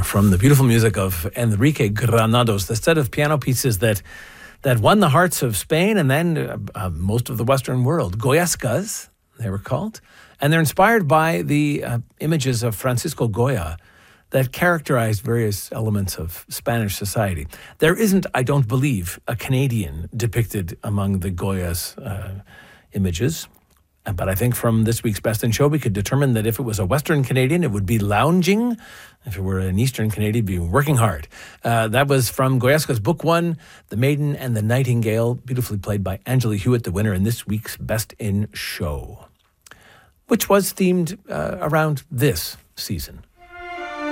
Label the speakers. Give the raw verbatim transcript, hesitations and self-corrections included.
Speaker 1: from the beautiful music of Enrique Granados, the set of piano pieces that that won the hearts of Spain and then uh, uh, most of the Western world. Goyescas, they were called. And they're inspired by the uh, images of Francisco Goya that characterized various elements of Spanish society. There isn't, I don't believe, a Canadian depicted among the Goya's uh, images. But I think from this week's Best in Show, we could determine that if it was a Western Canadian, it would be lounging. If it were an Eastern Canadian, it'd be working hard. Uh, that was from Goyesca's Book One, The Maiden and the Nightingale, beautifully played by Angela Hewitt, the winner in this week's Best in Show, which was themed uh, around this season.